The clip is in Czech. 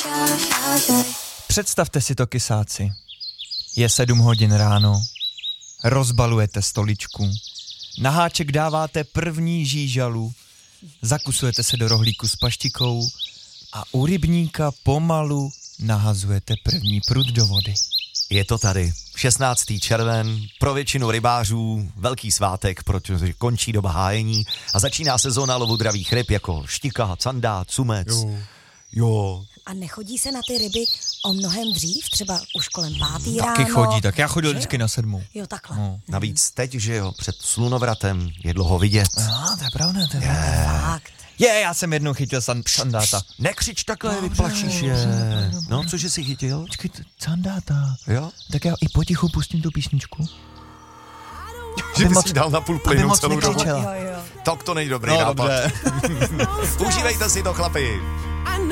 Představte si to, kysáci. Je 7 hodin ráno. Rozbalujete stoličku. Na háček dáváte první žížalu. Zakusujete se do rohlíku s paštikou a u rybníka pomalu nahazujete první prut do vody. Je to tady. 16. červen, pro většinu rybářů velký svátek, protože končí doba hájení a začíná sezóna lovu dravých ryb jako štika, canda, cumec. Jo. A nechodí se na ty ryby o mnohem dřív, třeba už kolem 5. ráno? Taky chodí, tak já chodil vždycky na 7. Jo, takhle. No. Navíc teď, že jo, před slunovratem je dlouho vidět. To je pravda, to je pravda. Fakt. Já jsem jednou chytil sandáta. Nekřič takhle, vyplašíš je. No, cože jsi chytil? Počkej, sandáta. Jo? Tak já i potichu pustím tu písničku. Že ty jsi dal na půl plynu celou dobu. Jo. Tak to není dobrý nápad. Užívejte si to, chlapi.